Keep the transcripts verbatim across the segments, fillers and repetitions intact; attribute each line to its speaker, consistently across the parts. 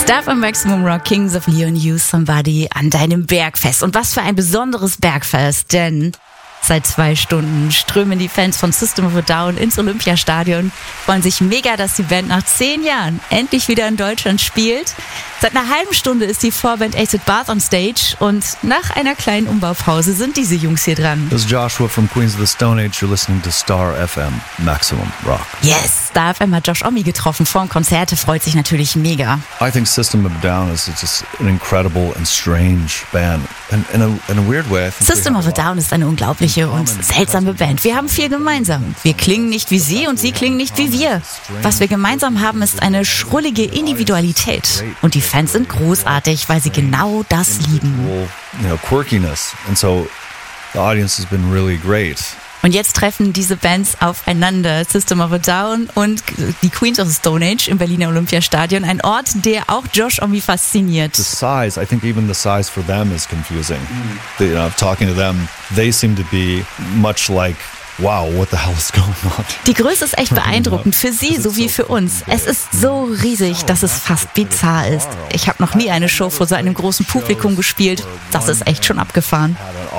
Speaker 1: Star von Maximum Rock, Kings of Leon, You Somebody an deinem Bergfest. Und was für ein besonderes Bergfest, denn seit zwei Stunden strömen die Fans von System of a Down ins Olympiastadion, freuen sich mega, dass die Band nach zehn Jahren endlich wieder in Deutschland spielt. Seit einer halben Stunde ist die Vorband Acid Bath on Stage und nach einer kleinen Umbaupause sind diese Jungs hier dran.
Speaker 2: This is Joshua from Queens of the Stone Age. You're listening to Star F M, Maximum Rock.
Speaker 1: Yes, Star F M hat Josh Homme getroffen vor dem Konzert, freut sich natürlich mega.
Speaker 2: I think System of a Down is just an incredible and strange band. And in a, in a weird way, I think
Speaker 1: System of a Down ist eine unglaubliche und seltsame Band. Wir haben viel gemeinsam. Wir klingen nicht wie sie und sie klingen nicht wie wir. Was wir gemeinsam haben, ist eine schrullige Individualität. Und die Fans sind großartig, weil sie genau das lieben.
Speaker 2: You know, quirkiness. And so the audience has been really great.
Speaker 1: Und jetzt treffen diese Bands aufeinander, System of a Down und die Queens of the Stone Age im Berliner Olympiastadion. Ein Ort, der auch Josh Homme fasziniert.
Speaker 2: The size, I think even the size for them is confusing. Mm. The, you know, talking to them, they seem to be much like, wow, what the hell is going on?
Speaker 1: Die Größe ist echt beeindruckend für sie sowie für uns. Es ist so riesig, dass es fast bizarr ist. Ich habe noch nie eine Show vor so einem großen Publikum gespielt. Das ist echt schon abgefahren.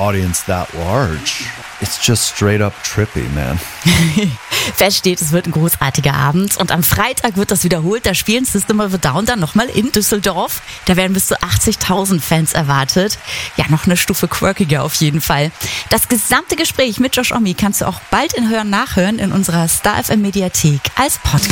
Speaker 2: It's just straight up trippy, man.
Speaker 1: Fest steht, es wird ein großartiger Abend und am Freitag wird das wiederholt. Da spielen System of a Down dann nochmal in Düsseldorf. Da werden bis zu achtzigtausend Fans erwartet. Ja, noch eine Stufe quirkiger auf jeden Fall. Das gesamte Gespräch mit Josh Homme kannst du auch bald in Hören nachhören in unserer Star F M Mediathek als Podcast.